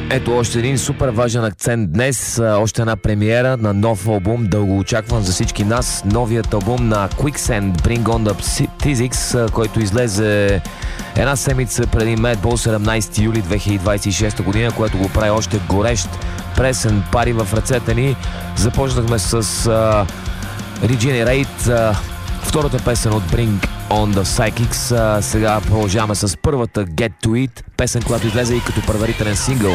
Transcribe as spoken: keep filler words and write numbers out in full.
Ето още един супер важен акцент днес, още една премиера на нов албум, дълго очакван за всички нас, новият албум на Quicksand, Bring on the Physics, който излезе една седмица преди Madball, седемнайсети юли две хиляди двайсет и шеста година, което го прави още горещ, пресен, пари в ръцете ни. Започнахме с uh, Regenerate, uh, втората песен от Bring on the Psychics. Uh, сега продължаваме с първата Get to It, песен, която излезе и като предварителен сингъл.